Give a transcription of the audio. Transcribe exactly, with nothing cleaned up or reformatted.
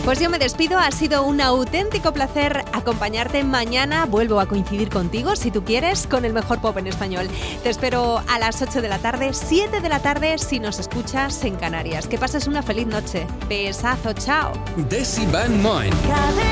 Pues yo me despido, ha sido un auténtico placer acompañarte. Mañana vuelvo a coincidir contigo, si tú quieres, con el mejor pop en español. Te espero a las ocho de la tarde, siete de la tarde, si nos escuchas en Canarias. Que pases una feliz noche. Besazo, chao. Desi Van Moen.